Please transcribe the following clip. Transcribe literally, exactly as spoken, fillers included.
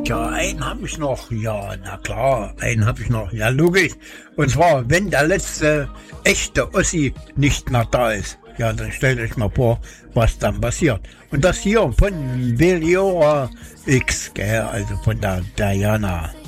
Ja, einen habe ich noch. Ja, na klar, einen habe ich noch. Ja, logisch. Und zwar, wenn der letzte echte Ossi nicht mehr da ist. Ja, dann stellt euch mal vor, was dann passiert. Und das hier von Beliora X, gell, also von der Diana.